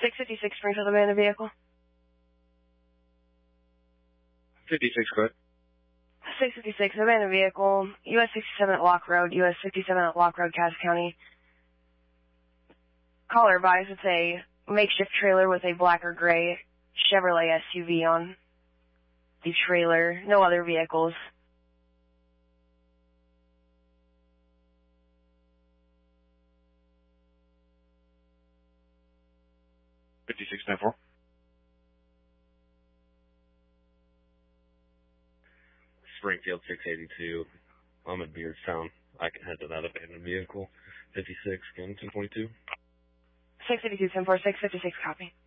656 Springfield abandoned vehicle. 56, go ahead. 656 abandoned vehicle, US 67 at Lock Road, US 67 at Lock Road, Cass County. Caller advised it's a makeshift trailer with a black or gray Chevrolet SUV on the trailer. No other vehicles. 5694. Springfield 682. I'm in Beardstown. I can head to that abandoned vehicle. 56, again, 1022. 652, 1046, 56, copy.